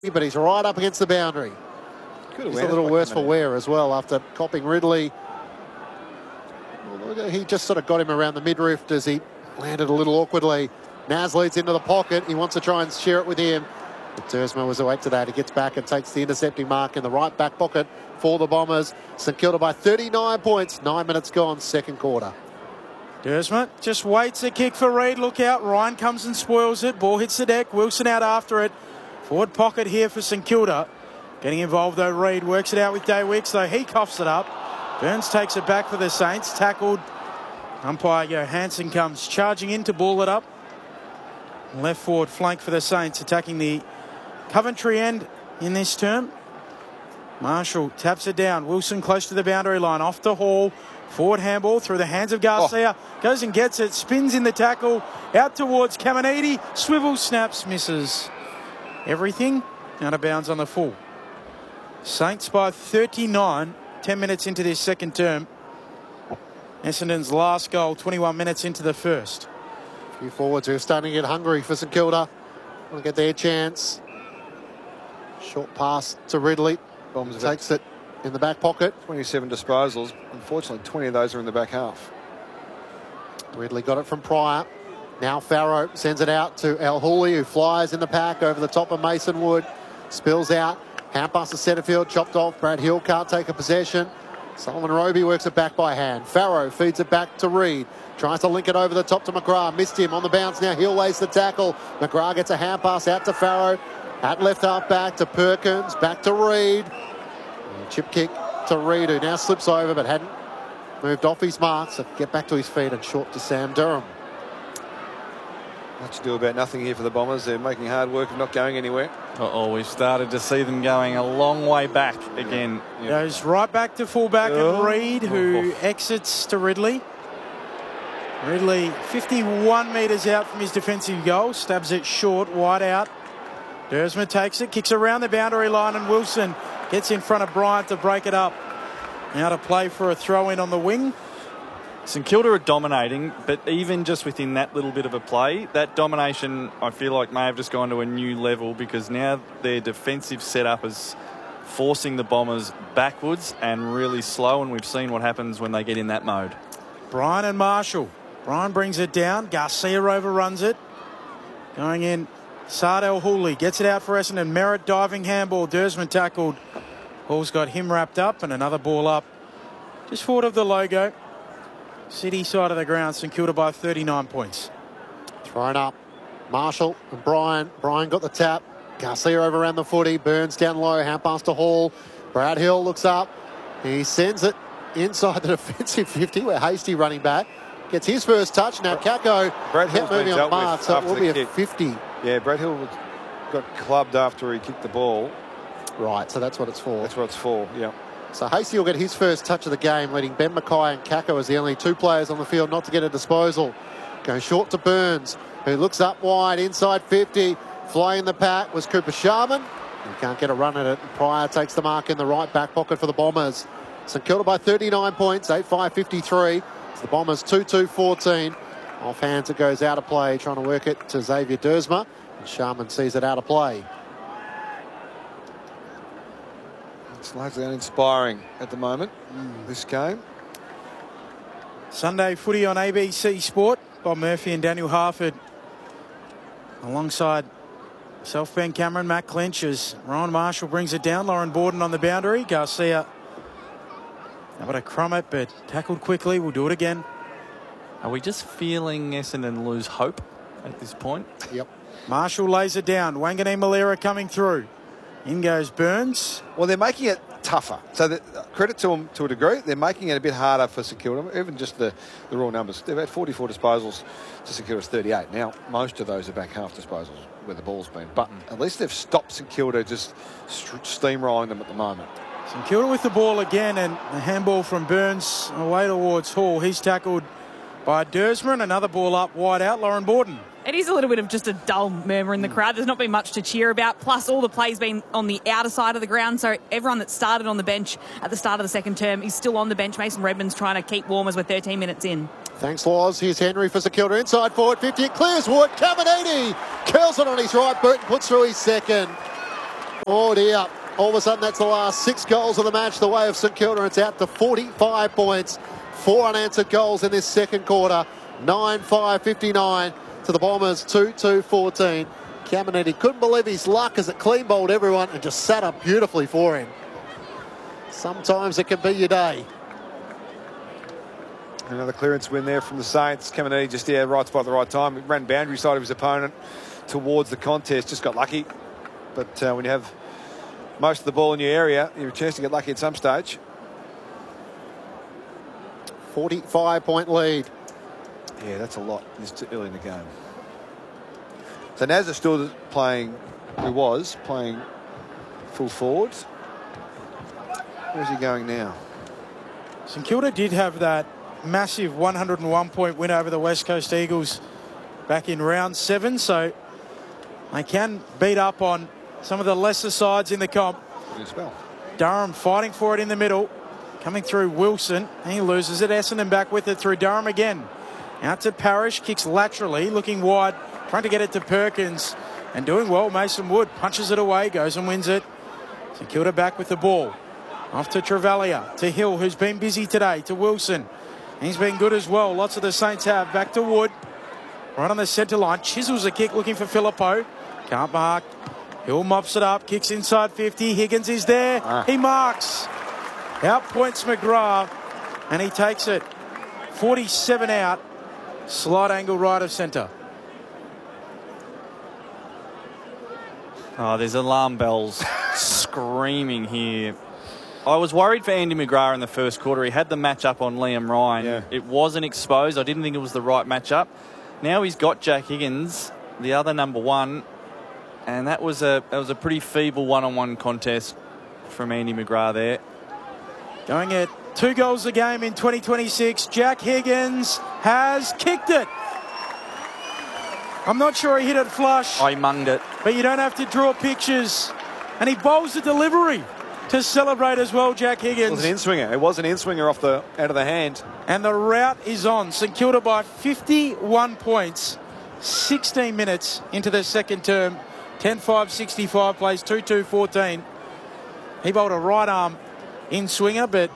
but he's right up against the boundary. He's a little worse for wear as well after copping Ridley. He just sort of got him around the midriff as he landed a little awkwardly. Naz leads into the pocket. He wants to try and share it with him. But Duursma was awake to that. He gets back and takes the intercepting mark in the right back pocket for the Bombers. St Kilda by 39 points. 9 minutes gone, second quarter. Duursma just waits a kick for Reid. Look out. Ryan comes and spoils it. Ball hits the deck. Wilson out after it. Forward pocket here for St Kilda. Getting involved though, Reid works it out with Day Wicks, though he coughs it up. Burns takes it back for the Saints. Tackled. Umpire Johansson comes charging in to ball it up. Left forward flank for the Saints, attacking the Coventry end in this term. Marshall taps it down. Wilson close to the boundary line. Off to Hall. Forward handball through the hands of Garcia. Goes and gets it. Spins in the tackle. Out towards Caminiti. Swivels, snaps, misses. Everything out of bounds on the full. Saints by 39. 10 minutes into this second term. Essendon's last goal, 21 minutes into the first. A few forwards who are starting to get hungry for St Kilda. Want to get their chance. Short pass to Ridley. Bombs takes it in the back pocket. 27 disposals. Unfortunately, 20 of those are in the back half. Ridley got it from Pryor. Now Farrow sends it out to El Hooley, who flies in the pack over the top of Mason Wood. Spills out. Hand pass to Setterfield, chopped off. Brad Hill can't take a possession. Solomon Roby works it back by hand. Farrow feeds it back to Reid. Tries to link it over the top to McGrath. Missed him on the bounce now. Hill lays the tackle. McGrath gets a hand pass out to Farrow. At left half back to Perkins. Back to Reid. Chip kick to Reid, who now slips over but hadn't moved off his mark. So get back to his feet and short to Sam Durham. Much ado about nothing here for the Bombers. They're making hard work of not going anywhere. We've started to see them going a long way back again. Yep. Goes right back to fullback and Reid, who exits to Ridley. Ridley 51 metres out from his defensive goal. Stabs it short, wide out. Duursma takes it, kicks around the boundary line, and Wilson gets in front of Bryant to break it up. Now to play for a throw-in on the wing. St Kilda are dominating, but even just within that little bit of a play, that domination, I feel like, may have just gone to a new level because now their defensive setup is forcing the Bombers backwards and really slow, and we've seen what happens when they get in that mode. Bryan and Marshall. Bryan brings it down. Garcia overruns it. Going in, Sardell Hooley gets it out for Essendon. Merritt diving handball. Duursma tackled. Hall's got him wrapped up, and another ball up just forward of the logo. City side of the ground, St Kilda by 39 points. Thrown up. Marshall and Bryan. Bryan got the tap. Garcia over around the footy. Burns down low. Hand pass to Hall. Brad Hill looks up. He sends it inside the defensive 50 where Hasty running back. Gets his first touch. Now Kako kept moving on the mark, so it will be a 50. Yeah, Brad Hill got clubbed after he kicked the ball. Right, so that's what it's for. That's what it's for, yeah. So Hasty will get his first touch of the game, leading Ben Mackay and Kako as the only two players on the field not to get a disposal. Going short to Burns, who looks up wide, inside 50. Flying the pack was Cooper Sharman. He can't get a run at it. Pryor takes the mark in the right back pocket for the Bombers. St Kilda by 39 points, 8-5-53. It's the Bombers 2-2-14. Off hands it goes out of play, trying to work it to Xavier Duursma. And Sharman sees it out of play. It's largely uninspiring at the moment, this game. Sunday footy on ABC Sport. Bob Murphy and Daniel Harford alongside self Ben Cameron, Matt Clinch as Ryan Marshall brings it down. Lauren Borden on the boundary. Garcia able to crumb it, but tackled quickly. We'll do it again. Are we just feeling Essendon lose hope at this point? Yep. Marshall lays it down. Wanganeen Malera coming through. In goes Burns. Well, they're making it tougher. So credit to them to a degree. They're making it a bit harder for St Kilda, even just the raw numbers. They've had 44 disposals to St Kilda's 38. Now, most of those are back half disposals where the ball's been. But at least they've stopped St Kilda just steamrolling them at the moment. St Kilda with the ball again, and a handball from Burns away towards Hall. He's tackled by Duursma, and another ball up wide out, Lauren Borden. It is a little bit of just a dull murmur in the crowd. There's not been much to cheer about. Plus, all the play's been on the outer side of the ground. So everyone that started on the bench at the start of the second term is still on the bench. Mason Redmond's trying to keep warm as we're 13 minutes in. Thanks, Laws. Here's Henry for St Kilda. Inside forward 50. It clears Wood. Caminiti curls it on his right boot and puts through his second. Oh dear. All of a sudden, that's the last 6 goals of the match, the way of St Kilda. It's out to 45 points. 4 unanswered goals in this second quarter. 9-5-59 to the Bombers, 2-2-14. Caminiti couldn't believe his luck as it clean bowled everyone and just sat up beautifully for him. Sometimes it can be your day. Another clearance win there from the Saints. Caminiti just right spot at the right time. He ran boundary side of his opponent towards the contest. Just got lucky. But when you have most of the ball in your area, you have a chance to get lucky at some stage. 45-point lead. Yeah, that's a lot. It's too early in the game. So Nazar still playing, who was playing full forward. Where's he going now? St Kilda did have that massive 101-point win over the West Coast Eagles back in round 7, so they can beat up on some of the lesser sides in the comp. Good spell. Durham fighting for it in the middle. Coming through Wilson. He loses it. Essendon back with it through Durham again. Out to Parrish. Kicks laterally. Looking wide. Trying to get it to Perkins. And doing well. Mason Wood punches it away. Goes and wins it. St Kilda back with the ball. Off to Travalia. To Hill, who's been busy today. To Wilson. He's been good as well. Lots of the Saints have. Back to Wood. Right on the centre line. Chisels a kick looking for Filippo. Can't mark. Hill mops it up. Kicks inside 50. Higgins is there. He marks. Out points McGrath. And he takes it. 47 out. Slight angle right of centre. Oh, there's alarm bells screaming here. I was worried for Andy McGrath in the first quarter. He had the matchup on Liam Ryan. Yeah. It wasn't exposed. I didn't think it was the right matchup. Now he's got Jack Higgins, the other number 1, and that was a pretty feeble one-on-one contest from Andy McGrath there. Going at 2 goals a game in 2026. Jack Higgins has kicked it. I'm not sure he hit it flush. I munged it. But you don't have to draw pictures. And he bowls the delivery to celebrate as well, Jack Higgins. It was an in-swinger. It was an in-swinger out of the hand. And the rout is on. St Kilda by 51 points. 16 minutes into the second term. 10-5-65 plays 2-2-14. He bowled a right arm in-swinger, but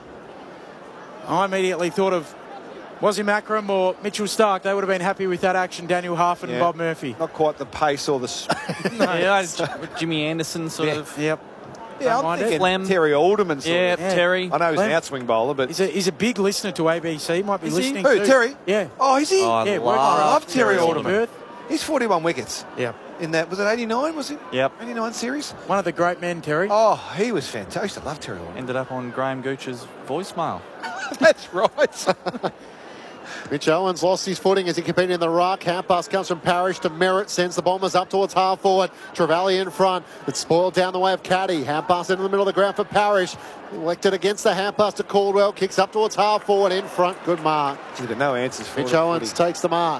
I immediately thought of Wazim Akram or Mitchell Stark. They would have been happy with that action, Daniel Harford and Bob Murphy. Not quite the pace or the... Yeah, Jimmy Anderson sort of. Yep. Yeah, I'm thinking Terry Alderman sort of. Terry. I know he's an outswing bowler, but... He's a big listener to ABC. He might be listening Who, to... Terry? Yeah. Oh, is he? Oh, Yeah, I love Terry Alderman. Perth. He's 41 wickets. Yeah. In that, was it 89, was it? Yep. 89 series? One of the great men, Terry. Oh, he was fantastic. I love Terry Alderman. Ended up on Graham Gooch's voicemail. That's right. Mitch Owens lost his footing as he competed in the ruck. Half pass comes from Parrish to Merritt, sends the Bombers up towards half forward. Travali in front. It's spoiled down the way of Caddy. Half pass into the middle of the ground for Parrish. Elected against the half pass to Caldwell. Kicks up towards half forward in front. Good mark. He's got no answers for Mitch Owens takes the mark.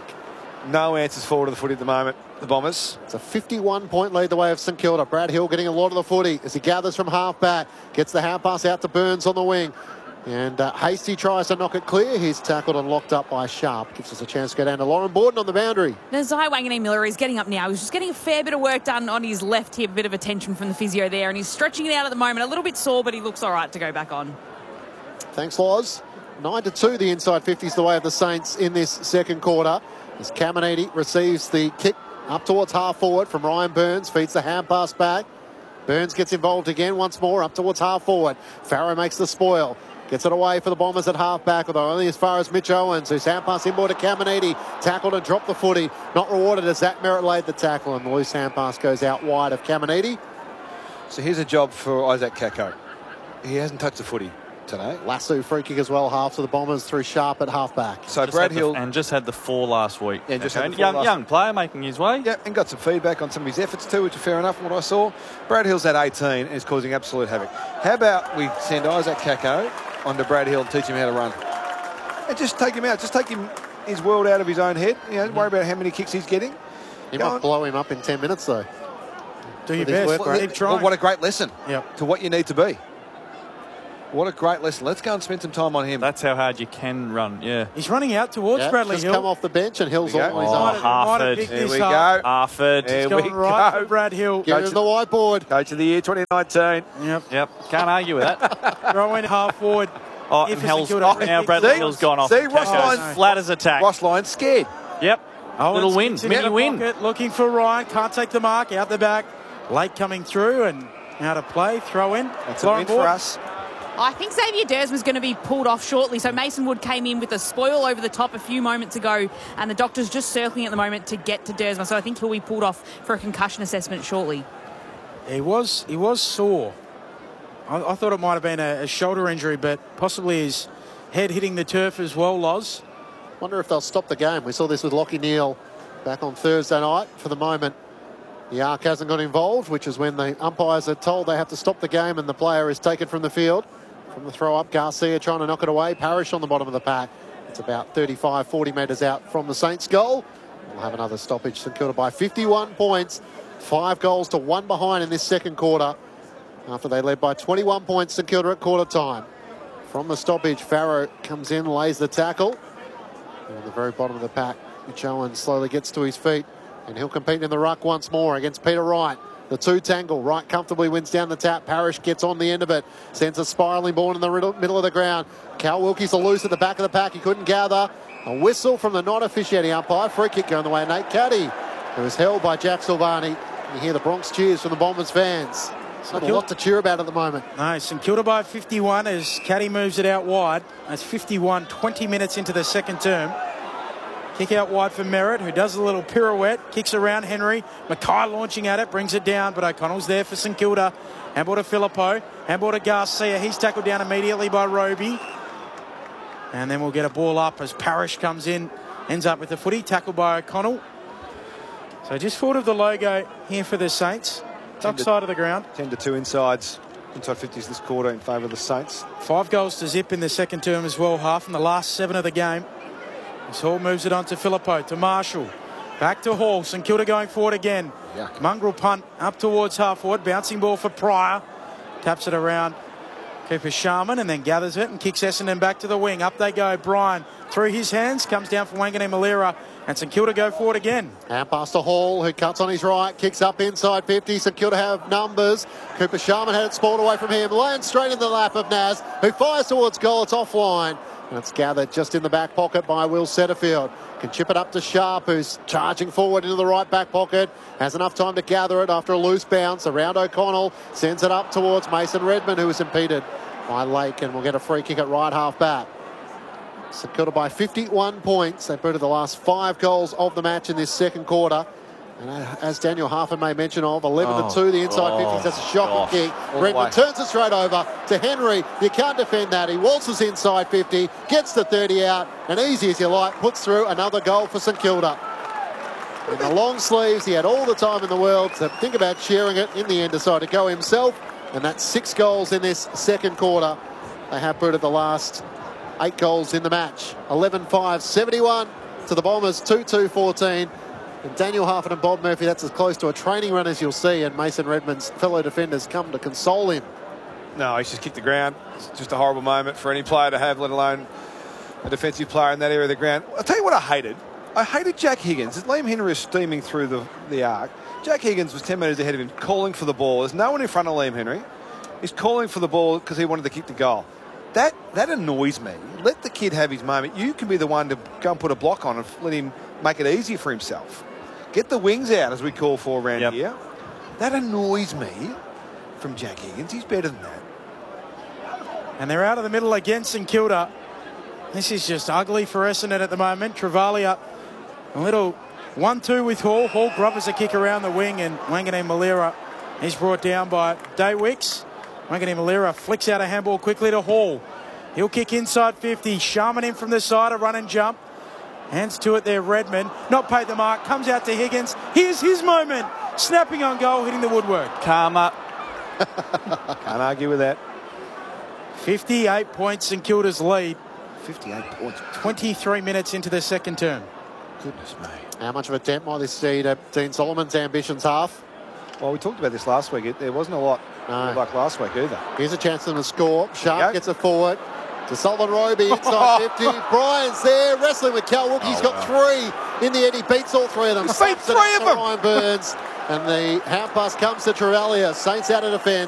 No answers forward of the footy at the moment. The Bombers. It's a 51-point lead the way of St Kilda. Brad Hill getting a lot of the footy as he gathers from half back. Gets the half pass out to Burns on the wing. And Hasty tries to knock it clear. He's tackled and locked up by Sharp. Gives us a chance to go down to Lauren Borden on the boundary. Nazai Wanganeen-Miller is getting up now. He's just getting a fair bit of work done on his left hip. A bit of attention from the physio there. And he's stretching it out at the moment. A little bit sore, but he looks all right to go back on. Thanks, Loz. 9-2 the inside 50s the way of the Saints in this second quarter. As Caminiti receives the kick up towards half forward from Ryan Burns. Feeds the hand pass back. Burns gets involved again once more up towards half forward. Farrow makes the spoil. Gets it away for the Bombers at half-back, although only as far as Mitch Owens, who's hand-pass inboard to Caminiti. Tackled and dropped the footy. Not rewarded as Zach Merritt laid the tackle, and the loose hand-pass goes out wide of Caminiti. So here's a job for Isaac Kako. He hasn't touched the footy today. Lasso free kick as well, half to the Bombers through Sharp at half-back. So Brad Hill... And just had the 4 last week. Yeah, just okay. had the 4 young player making his way. Yeah, and got some feedback on some of his efforts too, which are fair enough from what I saw. Brad Hill's at 18 and is causing absolute havoc. How about we send Isaac Kako onto Brad Hill and teach him how to run? And just take him out. Just take his world out of his own head. You know, worry about how many kicks he's getting. He might blow him up in 10 minutes, though. Do your best. Keep trying. What a great lesson Yep. to what you need to be. What a great lesson. Let's go and spend some time on him. That's how hard you can run, yeah. He's running out towards Yeah, Bradley just Hill. come off the bench and Hill's There all we on his go. own. Might have Harford. picked Here this we up. go. Harford. Here He's we gone right go. for Brad Hill. Give it to the whiteboard. Coach of the year 2019. Yep. Can't argue with that. Throw in half forward. Oh, If and St Hell's, Kilda- now Bradley See? Hill's gone off. See, the Ross tackle. Lyons- Flat as a tack. Ross Lyons scared. Yep. Little Owens win. kicks it in Mini the win. pocket, looking for Ryan. Can't take the mark. Out the back. Late coming through and out of play. Throw in. That's a Lauren win for Ward. us. I think Xavier Dersman's going to be pulled off shortly. So Mason Wood came in with a spoil over the top a few moments ago, and the doctor's just circling at the moment to get to Dersman. So I think he'll be pulled off for a concussion assessment shortly. He was sore. I thought it might have been a shoulder injury, but possibly his head hitting the turf as well, Loz. Wonder if they'll stop the game. We saw this with Lachie Neale back on Thursday night. For the moment, the ARC hasn't got involved, which is when the umpires are told they have to stop the game and the player is taken from the field. From the throw up, Garcia trying to knock it away. Parrish on the bottom of the pack. It's about 35, 40 metres out from the Saints' goal. We'll have another stoppage. St Kilda by 51 points. 5 goals to 1 behind in this second quarter. After they led by 21 points, St Kilda at quarter time. From the stoppage, Farrow comes in, lays the tackle. And at the very bottom of the pack, Mitch Owens slowly gets to his feet. And he'll compete in the ruck once more against Peter Wright. The two tangle. Wright comfortably wins down the tap. Parrish gets on the end of it. Sends a spiralling ball in the middle of the ground. Cal Wilkie's a loose at the back of the pack. He couldn't gather. A whistle from the non-officiating umpire. Free kick going the way of Nate Caddy, who was held by Jack Silvani. You hear the Bronx cheers from the Bombers fans. Not a lot to cheer about at the moment. No, St Kilda by 51 as Caddy moves it out wide. That's 51, 20 minutes into the second term. Kick out wide for Merritt, who does a little pirouette, kicks around Henry. Mackay launching at it, brings it down, but O'Connell's there for St Kilda. Handball to Filippo, handball to Garcia. He's tackled down immediately by Roby. And then we'll get a ball up as Parrish comes in, ends up with the footy, tackled by O'Connell. So just forward of the logo here for the Saints. Top side of the ground. 10-2 inside 50s this quarter in favour of the Saints. 5 goals to zip in the second term as well, half in the last 7 of the game. As Hall moves it on to Filippo, to Marshall. Back to Hall. St Kilda going forward again. Yuck. Mongrel punt up towards half forward. Bouncing ball for Pryor. Taps it around Cooper Sharman and then gathers it and kicks Essendon back to the wing. Up they go. Bryan through his hands. Comes down for Wangani Malira. And St Kilda go forward again. And past to Hall, who cuts on his right, kicks up inside 50. St Kilda have numbers. Cooper Sharman had it spoiled away from him. Lands straight in the lap of Naz, who fires towards goal. It's offline. And it's gathered just in the back pocket by Will Setterfield. Can chip it up to Sharp, who's charging forward into the right back pocket. Has enough time to gather it after a loose bounce. Around O'Connell. Sends it up towards Mason Redmond, who is impeded by Lake. And will get a free kick at right half back. St Kilda by 51 points. They booted the last 5 goals of the match in this second quarter. And as Daniel Harford may mention of, 11-2, the inside 50s. That's a shocking kick. Redmond turns it straight over to Henry. You can't defend that. He waltzes inside 50, gets the 30 out, and easy as you like, puts through another goal for St Kilda. In the long sleeves, he had all the time in the world to think about sharing it. In the end, decided to go himself. And that's 6 goals in this second quarter. They have booted the last 8 goals in the match. 11-5, 71 to the Bombers, 2-2-14. And Daniel Harford and Bob Murphy, that's as close to a training run as you'll see. And Mason Redmond's fellow defenders come to console him. No, he's just kicked the ground. It's just a horrible moment for any player to have, let alone a defensive player in that area of the ground. I'll tell you what I hated. I hated Jack Higgins. As Liam Henry was steaming through the arc, Jack Higgins was 10 metres ahead of him, calling for the ball. There's no one in front of Liam Henry. He's calling for the ball because he wanted to kick the goal. That annoys me. Let the kid have his moment. You can be the one to go and put a block on and let him make it easy for himself. Get the wings out, as we call for around here. That annoys me from Jack Higgins. He's better than that. And they're out of the middle again, St Kilda. This is just ugly for Essendon at the moment. Travalia, a little 1-2 with Hall. Hall grubbers a kick around the wing, and Wangani Malira is brought down by Daywicks. Wangani Malira flicks out a handball quickly to Hall. He'll kick inside 50. Sharman in from the side, a run and jump. Hands to it there, Redmond. Not paid the mark. Comes out to Higgins. Here's his moment. Snapping on goal, hitting the woodwork. Karma. Can't argue with that. 58 points St Kilda's lead. 58 points. 23 minutes into the second term. Goodness me. How much of a dent might this see to Dean Solomon's ambitions half? Well, we talked about this last week. There wasn't a lot No. like last week either. Here's a chance for them to score. There Sharp you go. gets it forward to Sullivan Roby inside 50. Bryant's there wrestling with Cal Wook. He's got three in the end. He beats all three of them. He beat Slaps it three up of to them. Ryan Burns. And the half pass comes to Trevalier. Saints out of defence.